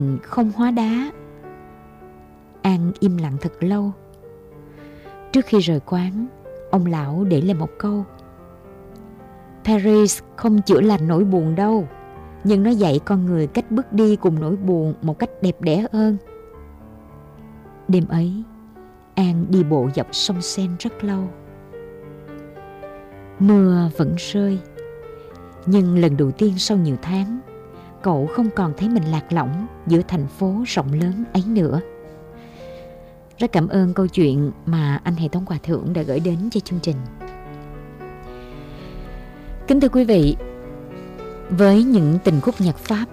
không hóa đá. An im lặng thật lâu. Trước khi rời quán, ông lão để lại một câu: Paris không chữa lành nỗi buồn đâu, nhưng nó dạy con người cách bước đi cùng nỗi buồn một cách đẹp đẽ hơn. Đêm ấy, An đi bộ dọc sông Seine rất lâu. Mưa vẫn rơi, nhưng lần đầu tiên sau nhiều tháng, cậu không còn thấy mình lạc lõng giữa thành phố rộng lớn ấy nữa. Rất cảm ơn câu chuyện mà anh Hệ Thống Hòa Thượng đã gửi đến cho chương trình. Kính thưa quý vị, với những tình khúc nhạc Pháp,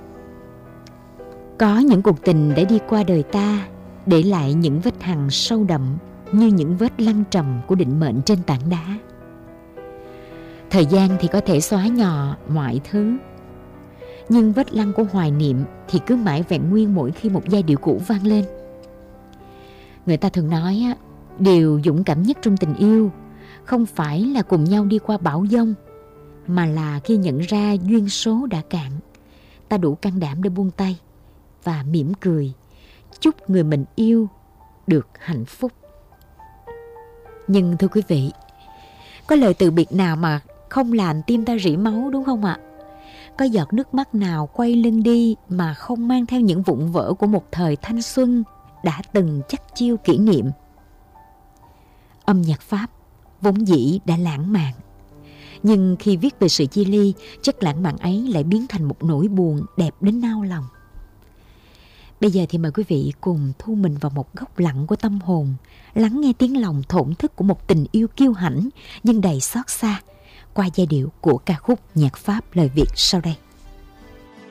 có những cuộc tình đã đi qua đời ta, để lại những vết hằn sâu đậm như những vết lăng trầm của định mệnh trên tảng đá. Thời gian thì có thể xóa nhòa mọi thứ, nhưng vết lăng của hoài niệm thì cứ mãi vẹn nguyên mỗi khi một giai điệu cũ vang lên. Người ta thường nói điều dũng cảm nhất trong tình yêu không phải là cùng nhau đi qua bão giông, mà là khi nhận ra duyên số đã cạn, ta đủ can đảm để buông tay và mỉm cười chúc người mình yêu được hạnh phúc. Nhưng thưa quý vị, có lời từ biệt nào mà không làm tim ta rỉ máu, đúng không ạ? Có giọt nước mắt nào quay lưng đi mà không mang theo những vụn vỡ của một thời thanh xuân đã từng chắc chiêu kỷ niệm. Âm nhạc Pháp vốn dĩ đã lãng mạn, nhưng khi viết về sự chia ly, chất lãng mạn ấy lại biến thành một nỗi buồn đẹp đến nao lòng. Bây giờ thì mời quý vị cùng thu mình vào một góc lặng của tâm hồn, lắng nghe tiếng lòng thổn thức của một tình yêu kiêu hãnh nhưng đầy xót xa qua giai điệu của ca khúc nhạc Pháp lời Việt sau đây.